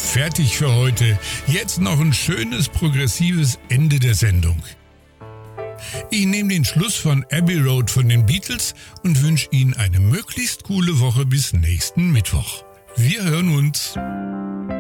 fertig für heute. Jetzt noch ein schönes, progressives Ende der Sendung. Ich nehme den Schluss von Abbey Road von den Beatles und wünsche Ihnen eine möglichst coole Woche bis nächsten Mittwoch. Wir hören uns.